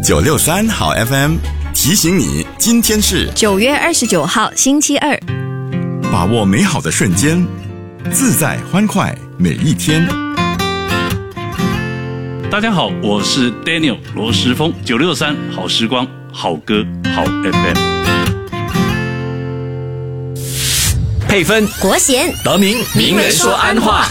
963好 FM 提醒你，今天是 9月29号星期二， 把握美好的瞬间，自在欢快每一天。 大家好，我是 Daniel 罗时丰，963好时光，好歌好 FM。 配分国贤德明，名人说安话。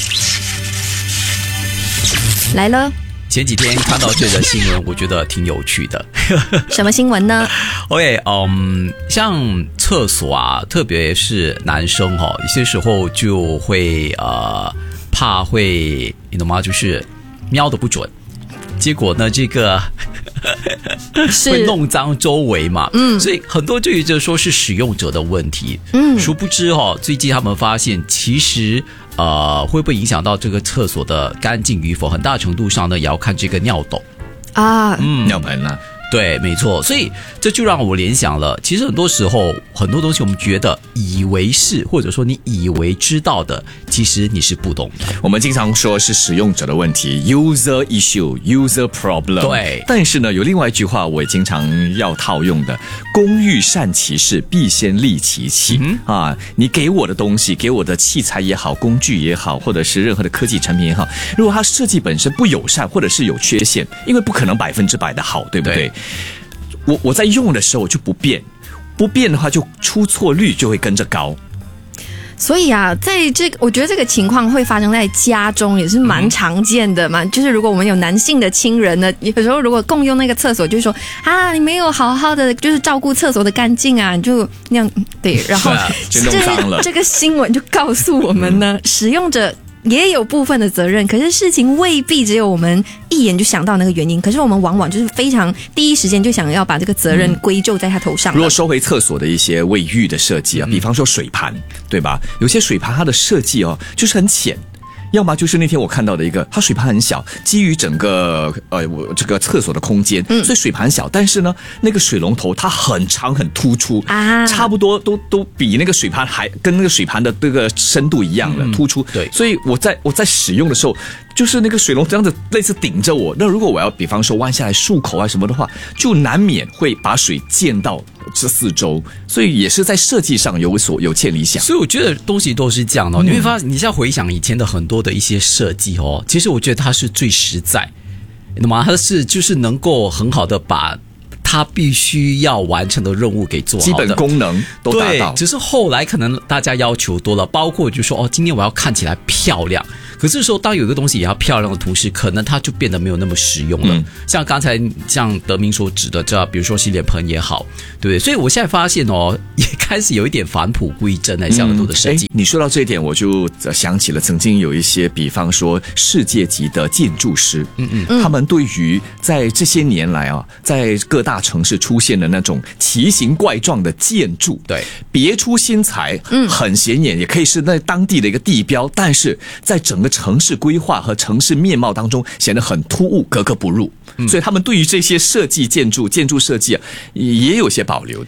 来了。 前几天看到这则新闻，我觉得挺有趣的。 什么新闻呢？ OK， 像厕所啊，特别是男生哈，有些时候就会怕会，你懂吗？就是瞄得不准，结果呢，这个会弄脏周围嘛。所以很多就说是使用者的问题。殊不知最近他们发现其实。会不会影响到这个厕所的干净与否？很大程度上呢，也要看这个尿斗啊， 尿盆啊。对，没错，所以这就让我联想了。其实很多时候，很多东西我们觉得以为是，或者说你以为知道的，其实你是不懂的。 我们经常说是使用者的问题 ，user issue、user problem。对，但是呢，有另外一句话我也经常要套用的：工欲善其事，必先利其器。你给我的东西，给我的器材也好，工具也好，或者是任何的科技产品也好，如果它设计本身不友善，或者是有缺陷，因为不可能100%的好，对不对？我在用的时候就不变的话，就出错率就会跟着高。 所以啊，我觉得这个情况会发生在家中，也是蛮常见的嘛。就是如果我们有男性的亲人呢，有时候如果共用那个厕所，就说你没有好好的就是照顾厕所的干净啊，你就那样对，然后就弄脏了。 这个新闻就告诉我们呢，使用者也有部分的责任，可是事情未必只有我们一眼就想到那个原因，可是我们往往就是非常第一时间就想要把这个责任归咎在他头上。 如果说回厕所的一些卫浴的设计啊，比方说水盘，对吧？有些水盘它的设计就是很浅。要么就是那天我看到的一个，它水盘很小，基于整个这个厕所的空间，所以水盘小，但是呢，那个水龙头它很长很突出差不多都比那个水盘还跟那个水盘的这个深度一样的突出。对，所以我在使用的时候，就是那个水龙这样子类似顶着我，那如果我要比方说弯下来漱口啊什么的话，就难免会把水溅到这四周，所以也是在设计上有欠理想。 所以我觉得东西都是这样的，你会发现，你现在回想以前的很多的一些设计其实我觉得它是最实在，你懂吗？它是就是能够很好的把它必须要完成的任务给做好的， 基本功能都达到。 对，只是后来可能大家要求多了，包括就说今天我要看起来漂亮，可是说当有一个东西也要漂亮的同时，可能它就变得没有那么实用了。像刚才像德明所指的比如说洗脸盆也好，对不对？所以我现在发现也开始有一点返璞归真了，像很多的设计。 你说到这一点，我就想起了曾经有一些，比方说世界级的建筑师，他们对于在这些年来在各大城市出现的那种奇形怪状的建筑，对，别出心裁，很显眼，也可以是那当地的一个地标，但是在整个城市规划和城市面貌当中显得很突兀，格格不入。所以他们对于这些设计建筑设计也有些保留的。